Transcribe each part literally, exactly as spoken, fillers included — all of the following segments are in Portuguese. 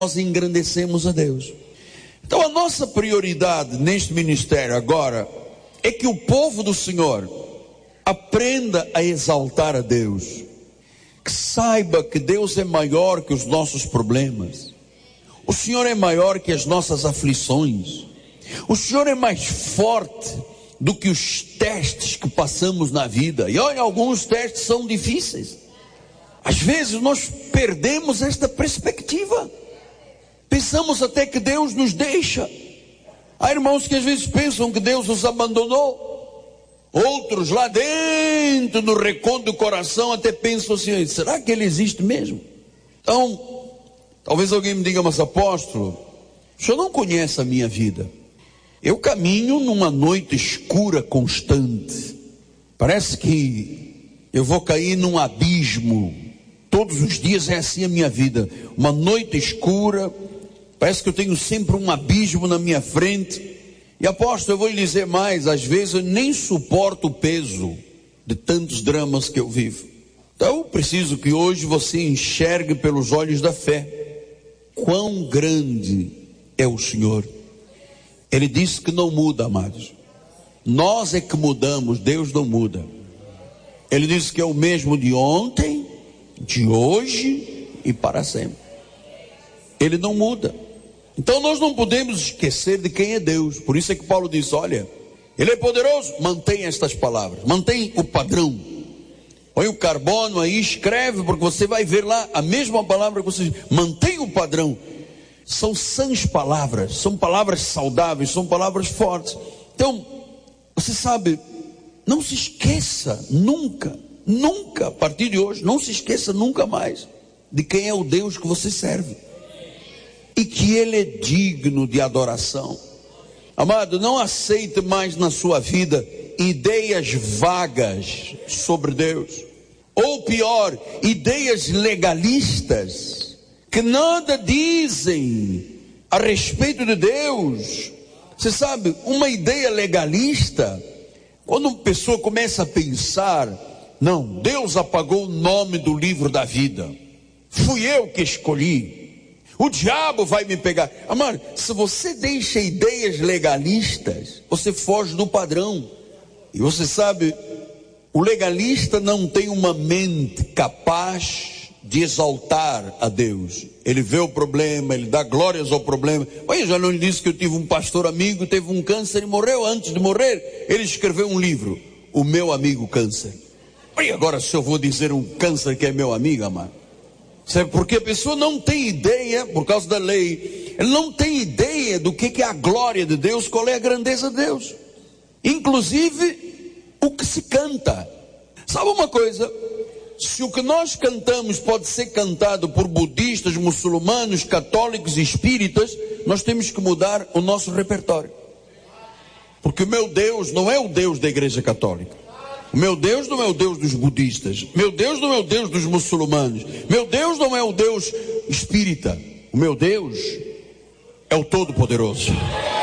nós engrandecemos a Deus. Então a nossa prioridade neste ministério agora é que o povo do Senhor aprenda a exaltar a Deus, que saiba que Deus é maior que os nossos problemas, o Senhor é maior que as nossas aflições, o Senhor é mais forte do que os testes que passamos na vida. E olha, alguns testes são difíceis. Às vezes nós perdemos esta perspectiva, pensamos até que Deus nos deixa. Há irmãos que às vezes pensam que Deus os abandonou. Outros lá dentro do recôndito do coração até pensam assim: será que Ele existe mesmo? Então, talvez alguém me diga: mas apóstolo, o senhor não conhece a minha vida. Eu caminho numa noite escura constante. Parece que eu vou cair num abismo. Todos os dias é assim a minha vida. Uma noite escura. Parece que eu tenho sempre um abismo na minha frente. E apóstolo, eu vou lhe dizer mais. Às vezes eu nem suporto o peso de tantos dramas que eu vivo. Então eu preciso que hoje você enxergue pelos olhos da fé quão grande é o Senhor. Ele disse que não muda, amados. Nós é que mudamos, Deus não muda. Ele disse que é o mesmo de ontem, de hoje e para sempre. Ele não muda. Então nós não podemos esquecer de quem é Deus. Por isso é que Paulo diz: olha, Ele é poderoso. Mantenha estas palavras, mantenha o padrão. Põe o carbono aí, escreve, porque você vai ver lá a mesma palavra que você diz. Mantenha o padrão. São sãs palavras, são palavras saudáveis, são palavras fortes. Então, você sabe, não se esqueça nunca, nunca, a partir de hoje, não se esqueça nunca mais de quem é o Deus que você serve. E que Ele é digno de adoração. Amado, não aceite mais na sua vida ideias vagas sobre Deus. Ou pior, ideias legalistas, que nada dizem a respeito de Deus. Você sabe, uma ideia legalista, quando uma pessoa começa a pensar: não, Deus apagou o nome do livro da vida, fui eu que escolhi, o diabo vai me pegar. Amado, se você deixa ideias legalistas, você foge do padrão. E você sabe, o legalista não tem uma mente capaz de exaltar a Deus. Ele vê o problema, ele dá glórias ao problema. Olha, já não lhe disse que eu tive um pastor amigo, teve um câncer e morreu. Antes de morrer, ele escreveu um livro, O Meu Amigo Câncer. E agora se eu vou dizer um câncer que é meu amigo, amado? Sabe, porque a pessoa não tem ideia, por causa da lei, ele não tem ideia do que é a glória de Deus, qual é a grandeza de Deus. Inclusive, o que se canta. Sabe uma coisa? Se o que nós cantamos pode ser cantado por budistas, muçulmanos, católicos e espíritas, nós temos que mudar o nosso repertório. Porque o meu Deus não é o Deus da igreja católica. O meu Deus não é o Deus dos budistas. Meu Deus não é o Deus dos muçulmanos. Meu Deus não é o Deus espírita. O meu Deus é o Todo-Poderoso.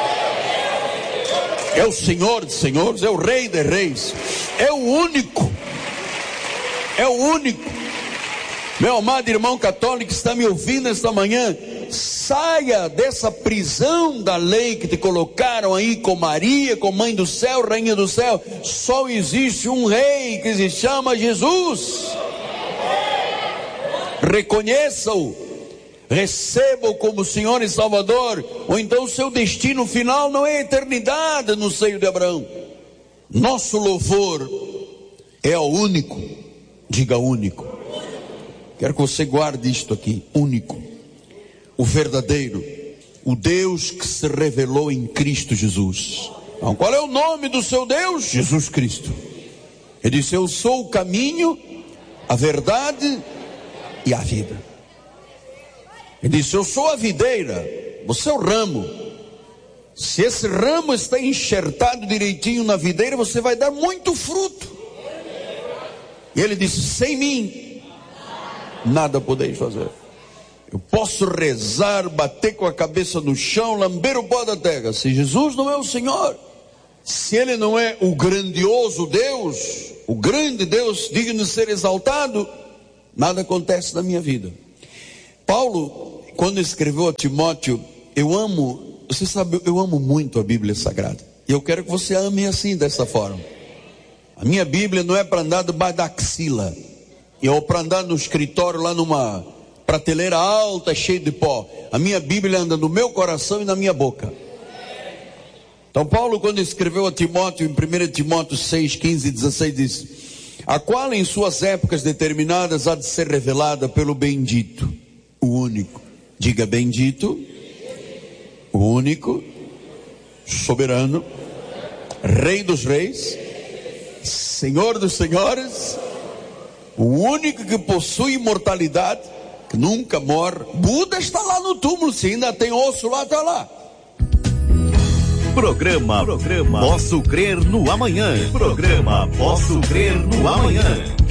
É o Senhor de senhores, é o Rei de reis. É o único. É o único. Meu amado irmão católico que está me ouvindo esta manhã, saia dessa prisão da lei que te colocaram aí com Maria, com Mãe do Céu, Rainha do Céu. Só existe um rei que se chama Jesus. Reconheça-o, receba-o como Senhor e Salvador, ou então o seu destino final não é a eternidade no seio de Abraão. Nosso louvor é ao único. Diga único. Quero que você guarde isto aqui. Único. O verdadeiro. O Deus que se revelou em Cristo Jesus. Então, qual é o nome do seu Deus? Jesus Cristo. Ele disse: eu sou o caminho, a verdade e a vida. Ele disse: eu sou a videira, você é o ramo. Se esse ramo está enxertado direitinho na videira, você vai dar muito fruto. E ele disse: sem mim nada podeis fazer. Eu posso rezar, bater com a cabeça no chão, lamber o pó da terra. Se Jesus não é o Senhor, se Ele não é o grandioso Deus, o grande Deus digno de ser exaltado, nada acontece na minha vida. Paulo quando escreveu a Timóteo, eu amo, você sabe, eu amo muito a Bíblia Sagrada. E eu quero que você ame assim, dessa forma. A minha Bíblia não é para andar debaixo da axila, ou para andar no escritório lá numa prateleira alta, cheia de pó. A minha Bíblia anda no meu coração e na minha boca. Então Paulo, quando escreveu a Timóteo, em primeiro Timóteo seis, quinze e dezesseis, diz: a qual em suas épocas determinadas há de ser revelada pelo bendito, o único. Diga bendito, o único, soberano, Rei dos reis, Senhor dos senhores, o único que possui imortalidade, que nunca morre. Buda está lá no túmulo, se ainda tem osso lá, está lá. Programa, programa Posso Crer no Amanhã. Programa Posso Crer no Amanhã.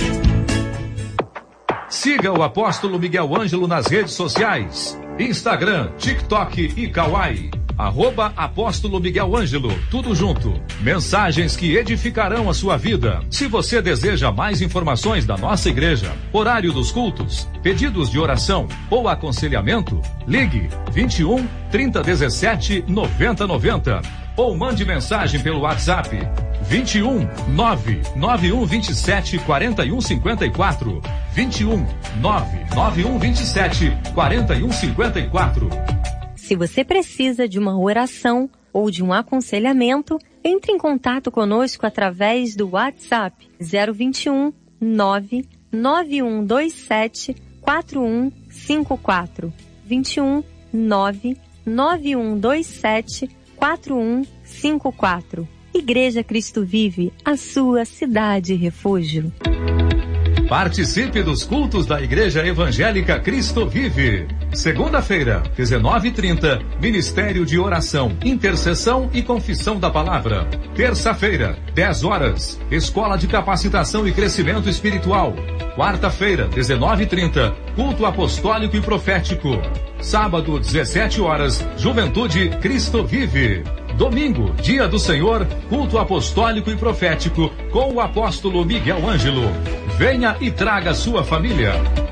Siga o Apóstolo Miguel Ângelo nas redes sociais: Instagram, TikTok e Kawaii. Arroba Apóstolo Miguel Ângelo, tudo junto. Mensagens que edificarão a sua vida. Se você deseja mais informações da nossa igreja, horário dos cultos, pedidos de oração ou aconselhamento, ligue vinte e um, trinta, dezessete, noventa, noventa ou mande mensagem pelo WhatsApp vinte e um, nove nove um vinte e sete, quarenta e um cinquenta e quatro. vinte e um, nove nove um vinte e sete, quarenta e um cinquenta e quatro. Se você precisa de uma oração ou de um aconselhamento, entre em contato conosco através do WhatsApp zero vinte e um, nove nove um dois sete, quatro um cinco quatro. vinte e um, nove nove um dois sete, quatro um cinco quatro. Igreja Cristo Vive, a sua cidade refúgio. Participe dos cultos da Igreja Evangélica Cristo Vive. Segunda-feira, dezenove e trinta, Ministério de Oração, Intercessão e Confissão da Palavra. Terça-feira, dez horas, Escola de Capacitação e Crescimento Espiritual. Quarta-feira, dezenove e trinta, Culto Apostólico e Profético. Sábado, dezessete horas, Juventude Cristo Vive. Domingo, Dia do Senhor, Culto Apostólico e Profético com o Apóstolo Miguel Ângelo. Venha e traga sua família.